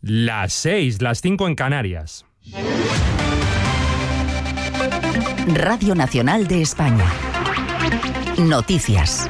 Las 6, las 5 en Canarias. Radio Nacional de España. Noticias.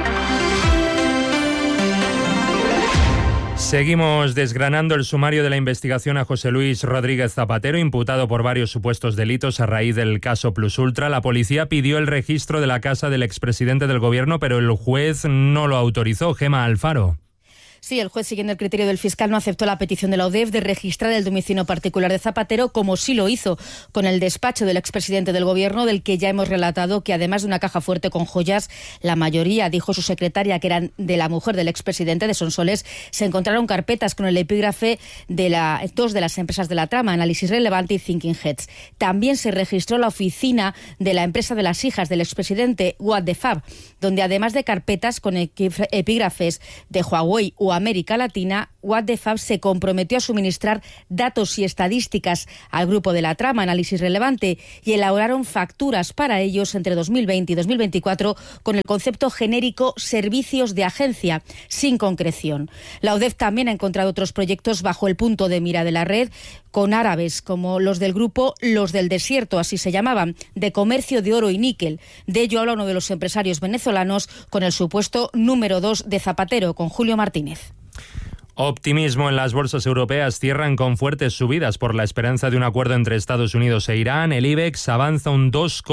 Seguimos desgranando el sumario de la investigación a José Luis Rodríguez Zapatero, imputado por varios supuestos delitos a raíz del caso Plus Ultra. La policía pidió el registro de la casa del expresidente del gobierno, pero el juez no lo autorizó. Gemma Alfaro. Sí, el juez, siguiendo el criterio del fiscal, no aceptó la petición de la UDEF de registrar el domicilio particular de Zapatero, como sí lo hizo con el despacho del expresidente del Gobierno, del que ya hemos relatado que, además de una caja fuerte con joyas, la mayoría, dijo su secretaria, que eran de la mujer del expresidente, de Sonsoles, se encontraron carpetas con el epígrafe de dos de las empresas de la trama, Análisis Relevante y Thinking Heads. También se registró la oficina de la empresa de las hijas del expresidente, What the Fab, donde, además de carpetas con epígrafes de Huawei o América Latina, What the Fab se comprometió a suministrar datos y estadísticas al grupo de la trama, Análisis Relevante, y elaboraron facturas para ellos entre 2020 y 2024 con el concepto genérico servicios de agencia, sin concreción. La UDEF también ha encontrado otros proyectos bajo el punto de mira de la red, con árabes como los del grupo Los del Desierto, así se llamaban, de comercio de oro y níquel. De ello habla uno de los empresarios venezolanos con el supuesto número 2 de Zapatero, con Julio Martínez. Optimismo en las bolsas europeas, cierran con fuertes subidas por la esperanza de un acuerdo entre Estados Unidos e Irán. El IBEX avanza un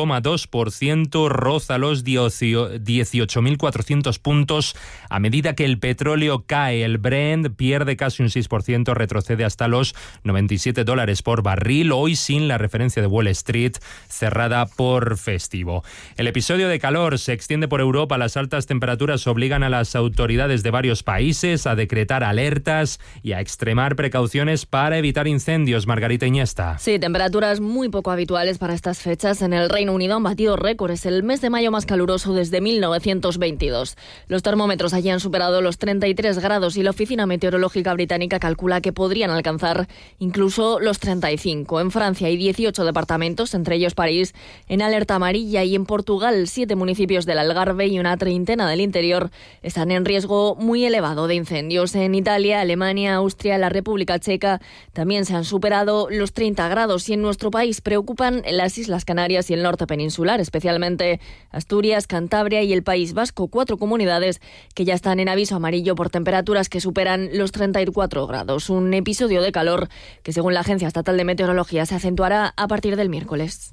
2,2%, roza los 18.400 puntos a medida que el petróleo cae. El Brent pierde casi un 6%, retrocede hasta los $97 por barril, hoy sin la referencia de Wall Street, cerrada por festivo. El episodio de calor se extiende por Europa. Las altas temperaturas obligan a las autoridades de varios países a decretar alertas y a extremar precauciones para evitar incendios. Margarita Iniesta. Sí, temperaturas muy poco habituales para estas fechas. En el Reino Unido han batido récords. El mes de mayo más caluroso desde 1922. Los termómetros allí han superado los 33 grados y la Oficina Meteorológica Británica calcula que podrían alcanzar incluso los 35. En Francia hay 18 departamentos, entre ellos París, en alerta amarilla, y en Portugal 7 municipios del Algarve y una treintena del interior están en riesgo muy elevado de incendios. En Italia, Alemania, Austria, la República Checa también se han superado los 30 grados y en nuestro país preocupan las Islas Canarias y el norte peninsular, especialmente Asturias, Cantabria y el País Vasco, 4 comunidades que ya están en aviso amarillo por temperaturas que superan los 34 grados. Un episodio de calor que, según la Agencia Estatal de Meteorología, se acentuará a partir del miércoles.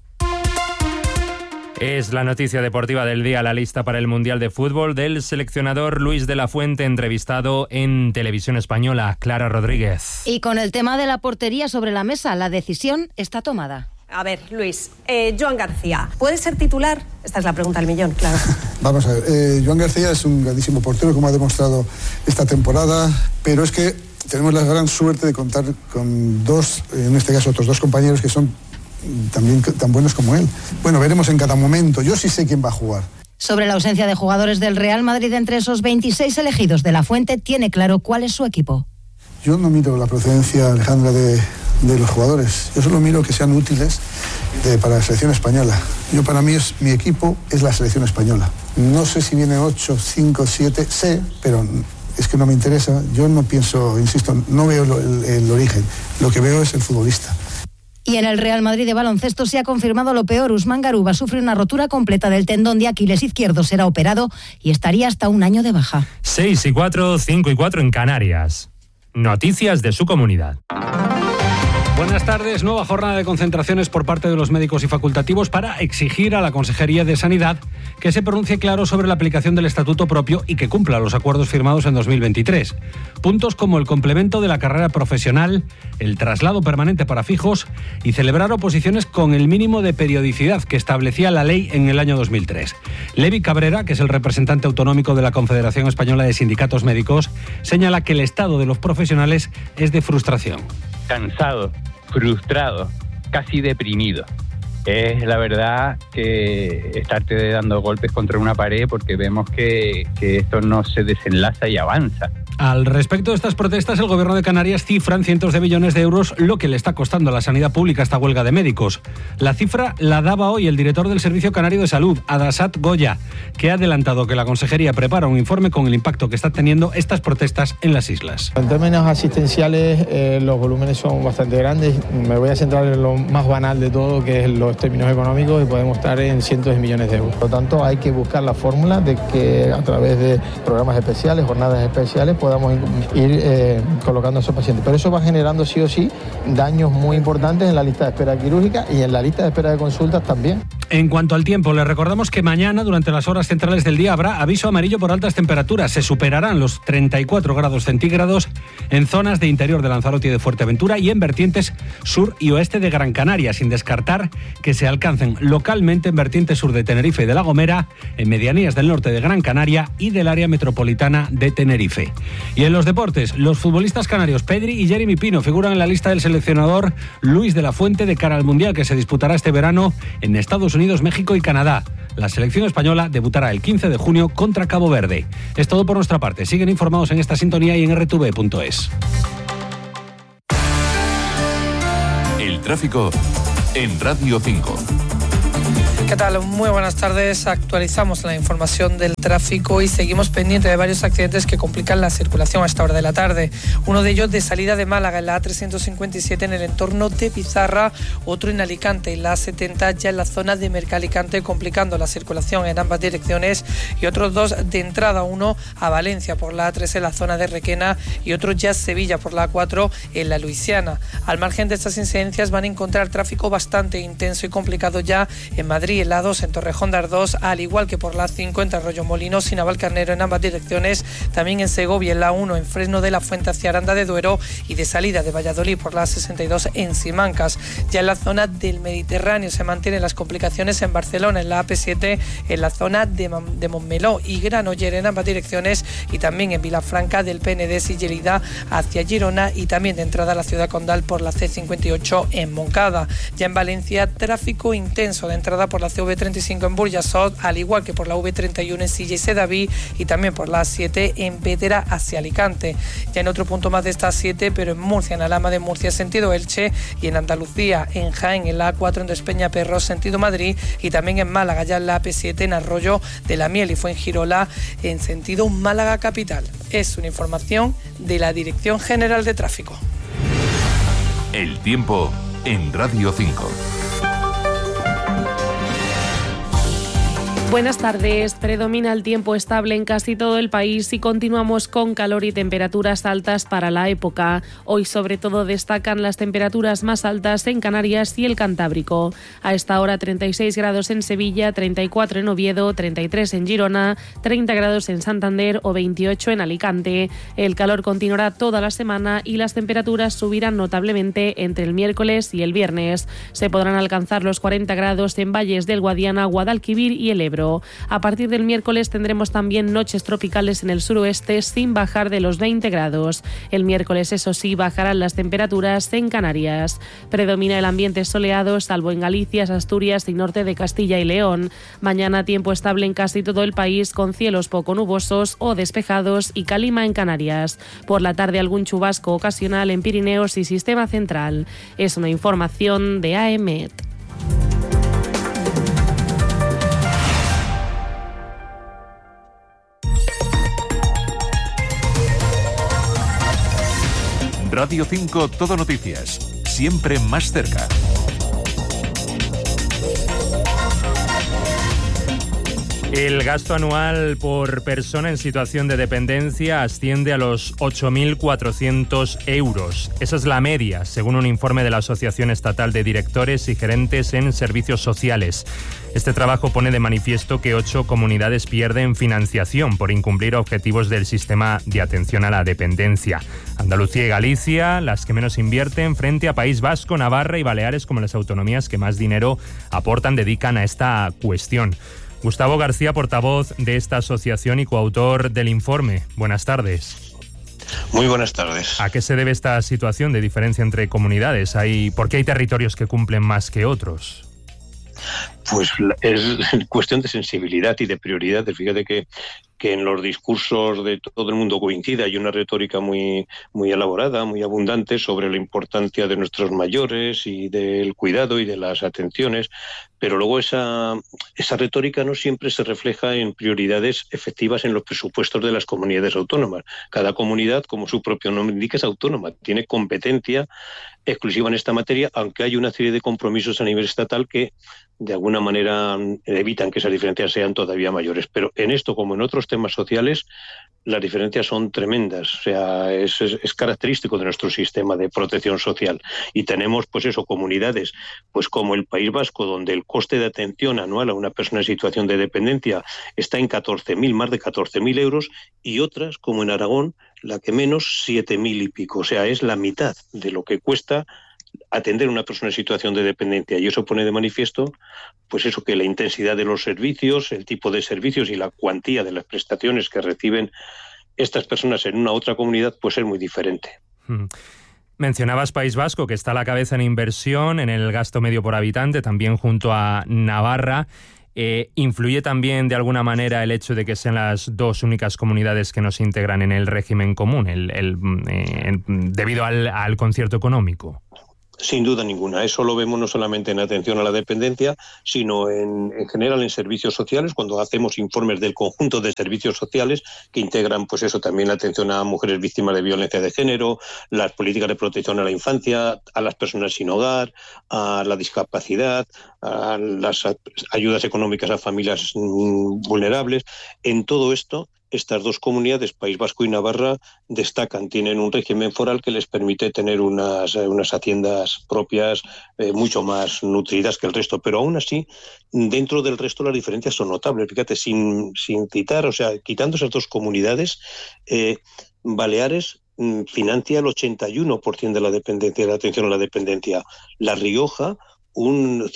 Es la noticia deportiva del día, la lista para el Mundial de Fútbol del seleccionador Luis de la Fuente, entrevistado en Televisión Española. Clara Rodríguez. Y con el tema de la portería sobre la mesa, la decisión está tomada. A ver, Luis, Joan García, ¿puede ser titular? Esta es la pregunta del millón, claro. Vamos a ver, Joan García es un grandísimo portero, como ha demostrado esta temporada, pero es que tenemos la gran suerte de contar con dos, en este caso otros dos compañeros que son también tan buenos como él. Bueno, veremos en cada momento. Yo sí sé quién va a jugar. Sobre la ausencia de jugadores del Real Madrid entre esos 26 elegidos, de la Fuente tiene claro cuál es su equipo. Yo no miro la procedencia, Alejandra, de los jugadores. Yo solo miro que sean útiles para la selección española. Para mí mi equipo es la selección española. No sé si viene 8, 5, 7, sé, pero es que no me interesa. Yo no pienso, insisto, no veo el origen. Lo que veo es el futbolista. Y en el Real Madrid de baloncesto se ha confirmado lo peor. Usman Garuba sufre una rotura completa del tendón de Aquiles izquierdo, será operado y estaría hasta un año de baja. 6:04, 5:04 en Canarias. Noticias de su comunidad. Buenas tardes. Nueva jornada de concentraciones por parte de los médicos y facultativos para exigir a la Consejería de Sanidad que se pronuncie claro sobre la aplicación del estatuto propio y que cumpla los acuerdos firmados en 2023. Puntos como el complemento de la carrera profesional, el traslado permanente para fijos y celebrar oposiciones con el mínimo de periodicidad que establecía la ley en el año 2003. Levi Cabrera, que es el representante autonómico de la Confederación Española de Sindicatos Médicos, señala que el estado de los profesionales es de frustración. Cansado, frustrado, casi deprimido. es la verdad que estarte dando golpes contra una pared porque vemos que esto no se desenlaza y avanza. Al respecto de estas protestas, el Gobierno de Canarias cifra en cientos de millones de euros lo que le está costando a la sanidad pública esta huelga de médicos. La cifra la daba hoy el director del Servicio Canario de Salud, Adasat Goya, que ha adelantado que la Consejería prepara un informe con el impacto que están teniendo estas protestas en las islas. En términos asistenciales, los volúmenes son bastante grandes. Me voy a centrar en lo más banal de todo, que es los términos económicos, y podemos estar en cientos de millones de euros. Por lo tanto, hay que buscar la fórmula de que a través de programas especiales, jornadas especiales, podamos ir colocando a esos pacientes. Pero eso va generando sí o sí daños muy importantes en la lista de espera quirúrgica y en la lista de espera de consultas también. En cuanto al tiempo, les recordamos que mañana, durante las horas centrales del día, habrá aviso amarillo por altas temperaturas. Se superarán los 34 grados centígrados en zonas de interior de Lanzarote y de Fuerteventura y en vertientes sur y oeste de Gran Canaria, sin descartar que se alcancen localmente en vertientes sur de Tenerife y de La Gomera, en medianías del norte de Gran Canaria y del área metropolitana de Tenerife. Y en los deportes, los futbolistas canarios Pedri y Jeremy Pino figuran en la lista del seleccionador Luis de la Fuente de cara al Mundial que se disputará este verano en Estados Unidos, México y Canadá. La selección española debutará el 15 de junio contra Cabo Verde. Es todo por nuestra parte. Siguen informados en esta sintonía y en rtv.es. El tráfico en Radio 5. ¿Qué tal? Muy buenas tardes. Actualizamos la información del tráfico y seguimos pendientes de varios accidentes que complican la circulación a esta hora de la tarde. Uno de ellos de salida de Málaga en la A357 en el entorno de Pizarra, otro en Alicante en la A70 ya en la zona de Mercalicante, complicando la circulación en ambas direcciones, y otros dos de entrada, uno a Valencia por la A3 en la zona de Requena y otro ya a Sevilla por la A4 en la Luisiana. Al margen de estas incidencias van a encontrar tráfico bastante intenso y complicado ya en Madrid, en la A2 en Torrejón de Ardoz, al igual que por la A5 entre Arroyomolinos y Navalcarnero en ambas direcciones, también en Segovia en la A1 en Fresno de la Fuente hacia Aranda de Duero y de salida de Valladolid por la A62 en Simancas. Ya en la zona del Mediterráneo se mantienen las complicaciones en Barcelona en la AP7 en la zona de Montmeló y Granoller en ambas direcciones, y también en Vilafranca del Penedès y Lleida hacia Girona, y también de entrada a la ciudad condal por la C58 en Moncada. Ya en Valencia, tráfico intenso de entrada por la CV35 en Burjasot, al igual que por la V31 en Silla y Sedaví, y también por la A7 en Vétera hacia Alicante. Ya en otro punto más de esta A7, pero en Murcia, en Alhama de Murcia sentido Elche, y en Andalucía, en Jaén, en la A4 en Despeñaperros sentido Madrid, y también en Málaga, ya en la AP7 en Arroyo de la Miel y Fuengirola en sentido Málaga capital. Es una información de la Dirección General de Tráfico. El tiempo en Radio 5. Buenas tardes. Predomina el tiempo estable en casi todo el país y continuamos con calor y temperaturas altas para la época. Hoy sobre todo destacan las temperaturas más altas en Canarias y el Cantábrico. A esta hora 36 grados en Sevilla, 34 en Oviedo, 33 en Girona, 30 grados en Santander o 28 en Alicante. El calor continuará toda la semana y las temperaturas subirán notablemente entre el miércoles y el viernes. Se podrán alcanzar los 40 grados en valles del Guadiana, Guadalquivir y el Ebro. A partir del miércoles tendremos también noches tropicales en el suroeste sin bajar de los 20 grados. El miércoles, eso sí, bajarán las temperaturas en Canarias. Predomina el ambiente soleado, salvo en Galicia, Asturias y norte de Castilla y León. Mañana tiempo estable en casi todo el país con cielos poco nubosos o despejados y calima en Canarias. Por la tarde algún chubasco ocasional en Pirineos y Sistema Central. Es una información de AEMET. Radio 5 Todo Noticias, siempre más cerca. El gasto anual por persona en situación de dependencia asciende a los 8.400 euros. Esa es la media, según un informe de la Asociación Estatal de Directores y Gerentes en Servicios Sociales. Este trabajo pone de manifiesto que 8 comunidades pierden financiación por incumplir objetivos del sistema de atención a la dependencia. Andalucía y Galicia, las que menos invierten, frente a País Vasco, Navarra y Baleares como las autonomías que más dinero aportan, dedican a esta cuestión. Gustavo García, portavoz de esta asociación y coautor del informe. Buenas tardes. Muy buenas tardes. ¿A qué se debe esta situación de diferencia entre comunidades? ¿Por qué hay territorios que cumplen más que otros? Pues es cuestión de sensibilidad y de prioridades. Fíjate que en los discursos de todo el mundo coincide, hay una retórica muy elaborada, muy abundante sobre la importancia de nuestros mayores y del cuidado y de las atenciones, pero luego esa retórica no siempre se refleja en prioridades efectivas en los presupuestos de las comunidades autónomas. Cada comunidad, como su propio nombre indica, es autónoma, tiene competencia exclusiva en esta materia, aunque hay una serie de compromisos a nivel estatal que de alguna manera evitan que esas diferencias sean todavía mayores. Pero en esto, como en otros temas sociales, las diferencias son tremendas. O sea, es característico de nuestro sistema de protección social. Y tenemos, pues eso, comunidades, pues como el País Vasco, donde el coste de atención anual a una persona en situación de dependencia está en más de 14.000 euros, y otras, como en Aragón, la que menos, 7.000 y pico. O sea, es la mitad de lo que cuesta atender a una persona en situación de dependencia, y eso pone de manifiesto pues eso, que la intensidad de los servicios, el tipo de servicios y la cuantía de las prestaciones que reciben estas personas en una otra comunidad pues es muy diferente. Mencionabas País Vasco, que está a la cabeza en inversión, en el gasto medio por habitante, también junto a Navarra. ¿Influye también de alguna manera el hecho de que sean las dos únicas comunidades que nos integran en el régimen común, debido al concierto económico? Sin duda ninguna. Eso lo vemos no solamente en atención a la dependencia, sino en general en servicios sociales, cuando hacemos informes del conjunto de servicios sociales que integran pues eso, también la atención a mujeres víctimas de violencia de género, las políticas de protección a la infancia, a las personas sin hogar, a la discapacidad, a las ayudas económicas a familias vulnerables. En todo esto, estas dos comunidades, País Vasco y Navarra, destacan, tienen un régimen foral que les permite tener unas haciendas propias mucho más nutridas que el resto, pero aún así, dentro del resto las diferencias son notables. Fíjate, sin citar, o sea, quitando esas dos comunidades, Baleares financia el 81% de la dependencia, de la atención a la dependencia. La Rioja, un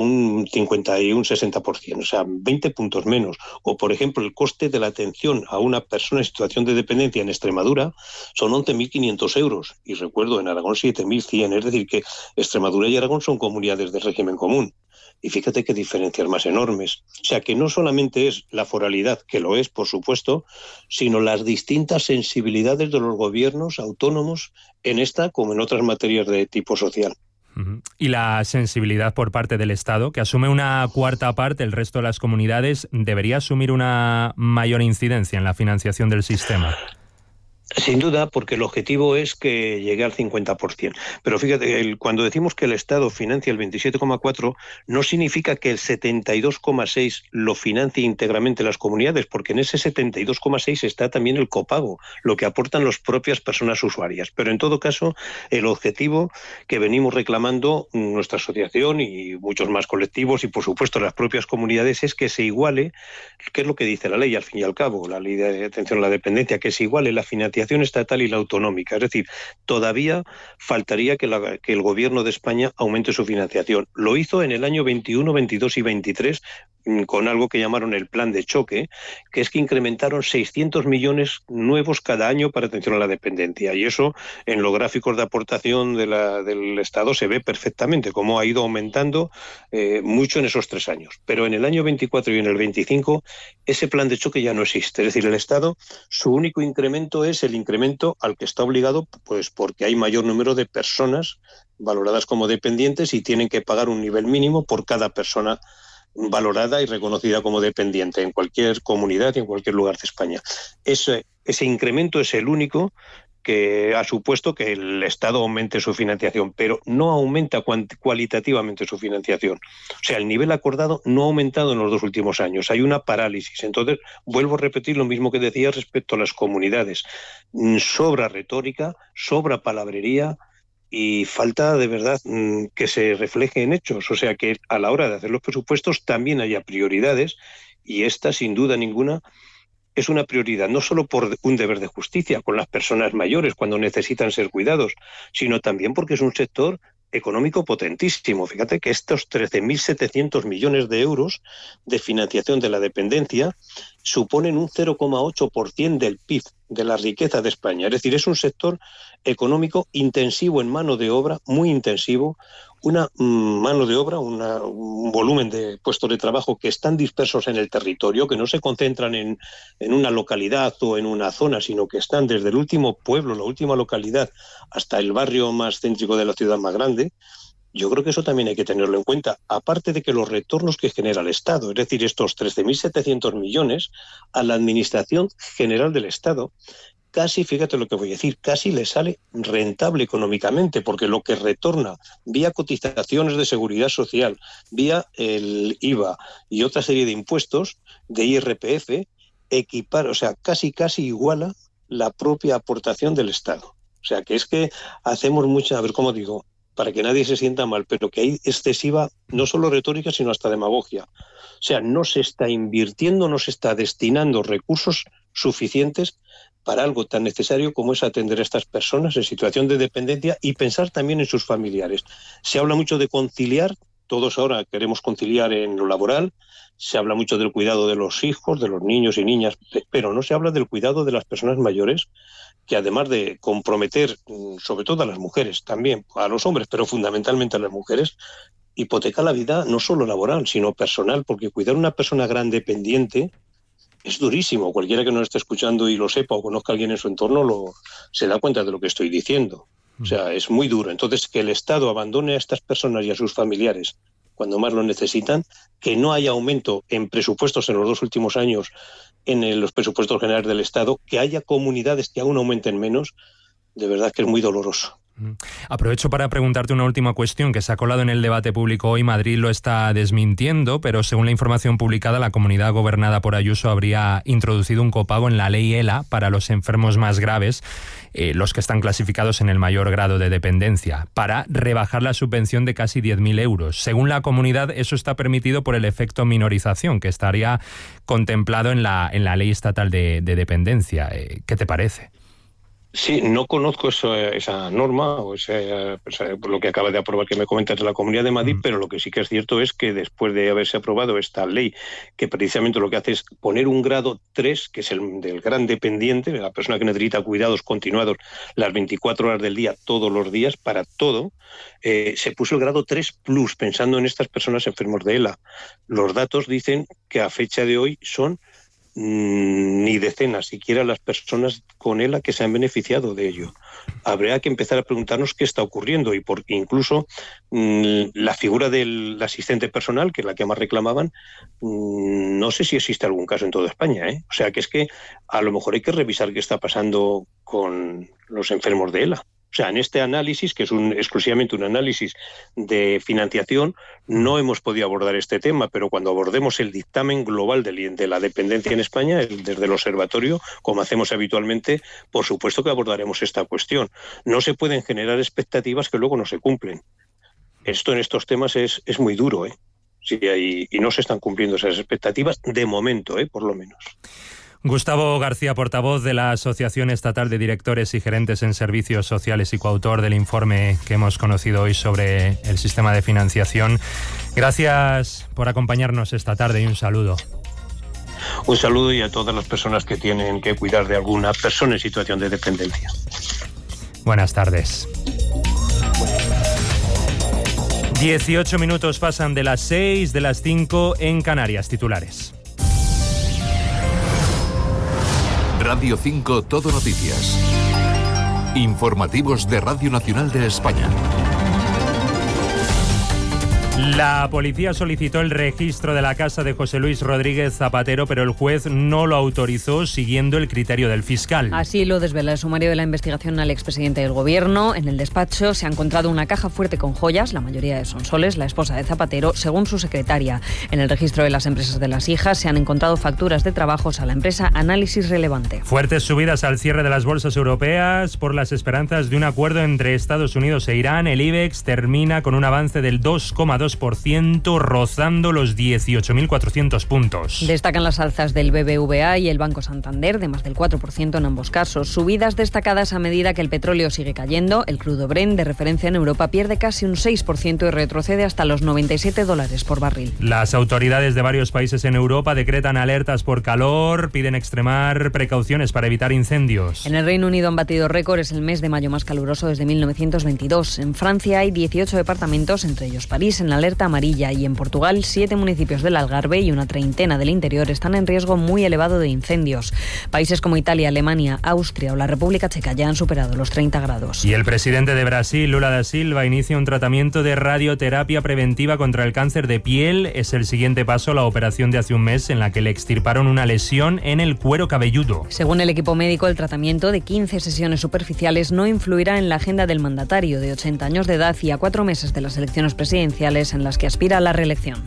60%, o sea, 20 puntos menos. O, por ejemplo, el coste de la atención a una persona en situación de dependencia en Extremadura son 11.500 euros. Y recuerdo, en Aragón 7.100. Es decir, que Extremadura y Aragón son comunidades de régimen común. Y fíjate qué diferencias más enormes. O sea, que no solamente es la foralidad, que lo es, por supuesto, sino las distintas sensibilidades de los gobiernos autónomos en esta como en otras materias de tipo social. Y la sensibilidad por parte del Estado, que asume una cuarta parte, el resto de las comunidades, ¿debería asumir una mayor incidencia en la financiación del sistema? Sin duda, porque el objetivo es que llegue al 50%. Pero fíjate, cuando decimos que el Estado financia el 27,4%, no significa que el 72,6% lo financie íntegramente las comunidades, porque en ese 72,6% está también el copago, lo que aportan las propias personas usuarias. Pero en todo caso, el objetivo que venimos reclamando nuestra asociación y muchos más colectivos y, por supuesto, las propias comunidades, es que se iguale, que es lo que dice la ley, al fin y al cabo, la ley de atención a la dependencia, que se iguale la financiación estatal y la autonómica. Es decir, todavía faltaría que el gobierno de España aumente su financiación. Lo hizo en el año 21, 22 y 23 con algo que llamaron el plan de choque, que es que incrementaron 600 millones nuevos cada año para atención a la dependencia. Y eso en los gráficos de aportación del Estado se ve perfectamente, cómo ha ido aumentando mucho en esos 3 años. Pero en el año 24 y en el 25 ese plan de choque ya no existe. Es decir, el Estado, su único incremento es el incremento al que está obligado, pues porque hay mayor número de personas valoradas como dependientes y tienen que pagar un nivel mínimo por cada persona valorada y reconocida como dependiente en cualquier comunidad y en cualquier lugar de España. Ese incremento es el único que ha supuesto que el Estado aumente su financiación, pero no aumenta cualitativamente su financiación. O sea, el nivel acordado no ha aumentado en los 2 últimos años. Hay una parálisis. Entonces, vuelvo a repetir lo mismo que decía respecto a las comunidades. Sobra retórica, sobra palabrería y falta de verdad que se refleje en hechos. O sea, que a la hora de hacer los presupuestos también haya prioridades, y esta, sin duda ninguna, es una prioridad, no solo por un deber de justicia con las personas mayores cuando necesitan ser cuidados, sino también porque es un sector económico potentísimo. Fíjate que estos 13.700 millones de euros de financiación de la dependencia suponen un 0,8% del PIB, de la riqueza de España. Es decir, es un sector económico intensivo en mano de obra, muy intensivo, una mano de obra, un volumen de puestos de trabajo que están dispersos en el territorio, que no se concentran en una localidad o en una zona, sino que están desde el último pueblo, la última localidad, hasta el barrio más céntrico de la ciudad más grande. Yo creo que eso también hay que tenerlo en cuenta, aparte de que los retornos que genera el Estado, es decir, estos 13.700 millones a la Administración General del Estado, casi, fíjate lo que voy a decir, casi le sale rentable económicamente, porque lo que retorna vía cotizaciones de seguridad social, vía el IVA y otra serie de impuestos de IRPF, equipara, o sea, casi iguala la propia aportación del Estado. O sea, que es que hacemos mucha, a ver cómo digo, para que nadie se sienta mal, pero que hay excesiva, no solo retórica, sino hasta demagogia. O sea, no se está invirtiendo, no se está destinando recursos suficientes para algo tan necesario como es atender a estas personas en situación de dependencia y pensar también en sus familiares. Se habla mucho de conciliar, todos ahora queremos conciliar en lo laboral, se habla mucho del cuidado de los hijos, de los niños y niñas, pero no se habla del cuidado de las personas mayores, que además de comprometer, sobre todo a las mujeres, también a los hombres, pero fundamentalmente a las mujeres, hipoteca la vida no solo laboral, sino personal, porque cuidar a una persona gran dependiente es durísimo. Cualquiera que nos esté escuchando y lo sepa o conozca a alguien en su entorno se da cuenta de lo que estoy diciendo. O sea, es muy duro. Entonces, que el Estado abandone a estas personas y a sus familiares cuando más lo necesitan, que no haya aumento en presupuestos en los 2 últimos años en los presupuestos generales del Estado, que haya comunidades que aún aumenten menos, de verdad que es muy doloroso. Aprovecho para preguntarte una última cuestión que se ha colado en el debate público hoy. Madrid lo está desmintiendo, pero según la información publicada, la comunidad gobernada por Ayuso habría introducido un copago en la ley ELA para los enfermos más graves, los que están clasificados en el mayor grado de dependencia, para rebajar la subvención de casi 10.000 euros. Según la comunidad, eso está permitido por el efecto minorización, que estaría contemplado en la ley estatal de dependencia. ¿Qué te parece? Sí, no conozco esa norma o lo que acaba de aprobar que me comentas de la Comunidad de Madrid, pero lo que sí que es cierto es que después de haberse aprobado esta ley, que precisamente lo que hace es poner un grado 3, que es el del gran dependiente, de la persona que necesita cuidados continuados las 24 horas del día, todos los días, para todo, se puso el grado 3 plus, pensando en estas personas enfermos de ELA. Los datos dicen que a fecha de hoy son ni decenas, siquiera las personas con ELA que se han beneficiado de ello. Habría que empezar a preguntarnos qué está ocurriendo y porque incluso la figura del asistente personal, que es la que más reclamaban, no sé si existe algún caso en toda España, ¿eh? O sea que es que a lo mejor hay que revisar qué está pasando con los enfermos de ELA. O sea, en este análisis, que es exclusivamente un análisis de financiación, no hemos podido abordar este tema, pero cuando abordemos el dictamen global de la dependencia en España, desde el observatorio, como hacemos habitualmente, por supuesto que abordaremos esta cuestión. No se pueden generar expectativas que luego no se cumplen. Esto en estos temas es muy duro, ¿eh? Sí, y no se están cumpliendo esas expectativas de momento, por lo menos. Gustavo García, portavoz de la Asociación Estatal de Directores y Gerentes en Servicios Sociales y coautor del informe que hemos conocido hoy sobre el sistema de financiación. Gracias por acompañarnos esta tarde y un saludo. Un saludo y a todas las personas que tienen que cuidar de alguna persona en situación de dependencia. Buenas tardes. 18 minutos pasan de las 6, de las 5 en Canarias. Titulares. Radio 5 Todo Noticias. Informativos de Radio Nacional de España. La policía solicitó el registro de la casa de José Luis Rodríguez Zapatero, pero el juez no lo autorizó siguiendo el criterio del fiscal. Así lo desvela el sumario de la investigación al expresidente del Gobierno. En el despacho se ha encontrado una caja fuerte con joyas, la mayoría de Sonsoles, la esposa de Zapatero, según su secretaria. En el registro de las empresas de las hijas se han encontrado facturas de trabajos a la empresa Análisis Relevante. Fuertes subidas al cierre de las bolsas europeas por las esperanzas de un acuerdo entre Estados Unidos e Irán. El IBEX termina con un avance del 2,2%. 0,2%, rozando los 18.400 puntos. Destacan las alzas del BBVA y el Banco Santander, de más del 4% en ambos casos. Subidas destacadas a medida que el petróleo sigue cayendo. El crudo Brent, de referencia en Europa, pierde casi un 6% y retrocede hasta los $97 por barril. Las autoridades de varios países en Europa decretan alertas por calor, piden extremar precauciones para evitar incendios. En el Reino Unido han batido récord, es el mes de mayo más caluroso desde 1922. En Francia hay 18 departamentos, entre ellos París, en alerta amarilla, y en Portugal 7 municipios del Algarve y una treintena del interior están en riesgo muy elevado de incendios. Países como Italia, Alemania, Austria o la República Checa ya han superado los 30 grados. Y el presidente de Brasil, Lula da Silva, inicia un tratamiento de radioterapia preventiva contra el cáncer de piel. Es el siguiente paso a la operación de hace un mes en la que le extirparon una lesión en el cuero cabelludo. Según el equipo médico, el tratamiento de 15 sesiones superficiales no influirá en la agenda del mandatario de 80 años de edad y a 4 meses de las elecciones presidenciales en las que aspira a la reelección.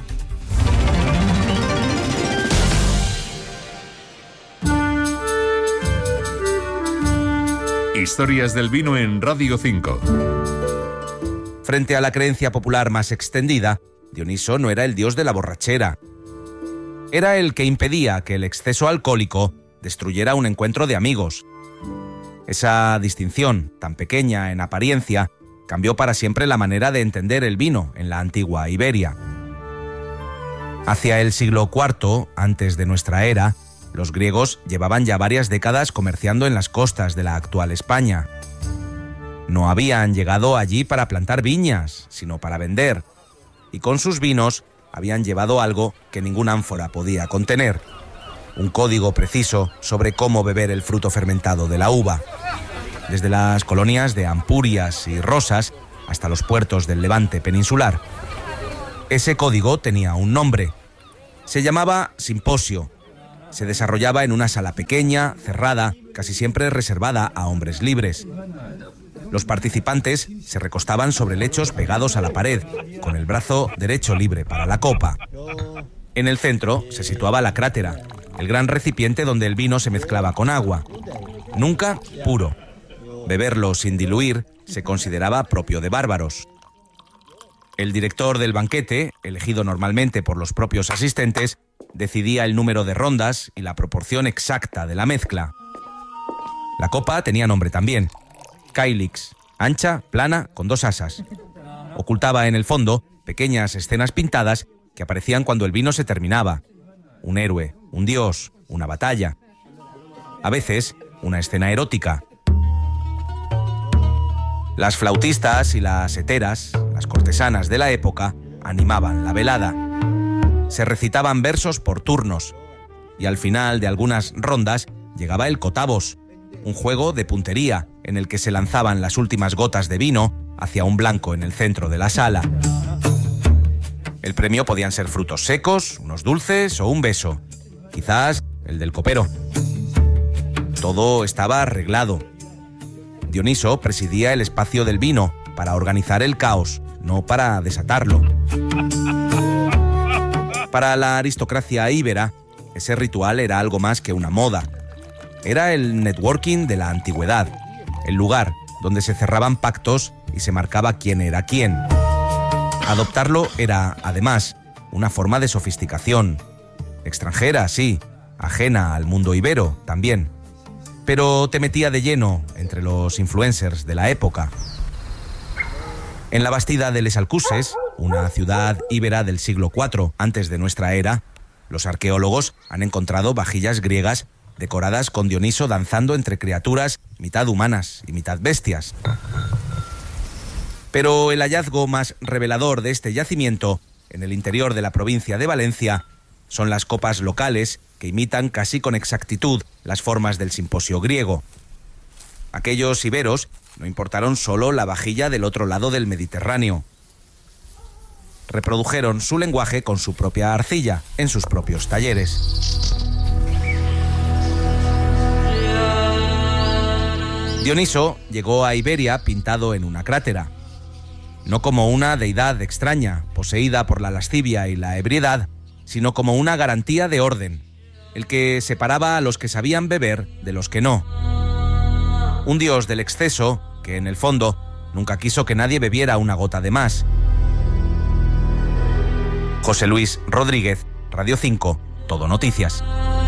Historias del vino en Radio 5. Frente a la creencia popular más extendida, Dioniso no era el dios de la borrachera. Era el que impedía que el exceso alcohólico destruyera un encuentro de amigos. Esa distinción, tan pequeña en apariencia, cambió para siempre la manera de entender el vino en la antigua Iberia. Hacia el siglo IV, antes de nuestra era, los griegos llevaban ya varias décadas comerciando en las costas de la actual España. No habían llegado allí para plantar viñas, sino para vender, y con sus vinos habían llevado algo que ninguna ánfora podía contener: un código preciso sobre cómo beber el fruto fermentado de la uva. Desde las colonias de Ampurias y Rosas hasta los puertos del Levante peninsular. Ese código tenía un nombre. Se llamaba simposio. Se desarrollaba en una sala pequeña, cerrada, casi siempre reservada a hombres libres. Los participantes se recostaban sobre lechos pegados a la pared, con el brazo derecho libre para la copa. En el centro se situaba la crátera, el gran recipiente donde el vino se mezclaba con agua. Nunca puro. Beberlo sin diluir se consideraba propio de bárbaros. El director del banquete, elegido normalmente por los propios asistentes, decidía el número de rondas y la proporción exacta de la mezcla. La copa tenía nombre también: Cailix, ancha, plana, con 2 asas. Ocultaba en el fondo pequeñas escenas pintadas que aparecían cuando el vino se terminaba. Un héroe, un dios, una batalla. A veces, una escena erótica. Las flautistas y las heteras, las cortesanas de la época, animaban la velada. Se recitaban versos por turnos, y al final de algunas rondas llegaba el cotavos, un juego de puntería en el que se lanzaban las últimas gotas de vino hacia un blanco en el centro de la sala. El premio podían ser frutos secos, unos dulces o un beso, quizás el del copero. Todo estaba arreglado. Dioniso presidía el espacio del vino para organizar el caos, no para desatarlo. Para la aristocracia íbera, ese ritual era algo más que una moda. Era el networking de la antigüedad, el lugar donde se cerraban pactos y se marcaba quién era quién. Adoptarlo era, además, una forma de sofisticación. Extranjera, sí, ajena al mundo ibero, también. Pero te metía de lleno entre los influencers de la época. En la Bastida de Les Alcuses, una ciudad íbera del siglo IV antes de nuestra era, los arqueólogos han encontrado vajillas griegas decoradas con Dioniso danzando entre criaturas mitad humanas y mitad bestias. Pero el hallazgo más revelador de este yacimiento, en el interior de la provincia de Valencia, son las copas locales que imitan casi con exactitud las formas del simposio griego. Aquellos iberos no importaron solo la vajilla del otro lado del Mediterráneo. Reprodujeron su lenguaje con su propia arcilla, en sus propios talleres. Dioniso llegó a Iberia pintado en una crátera. No como una deidad extraña, poseída por la lascivia y la ebriedad, sino como una garantía de orden, el que separaba a los que sabían beber de los que no. Un dios del exceso que, en el fondo, nunca quiso que nadie bebiera una gota de más. José Luis Rodríguez, Radio 5, Todo Noticias.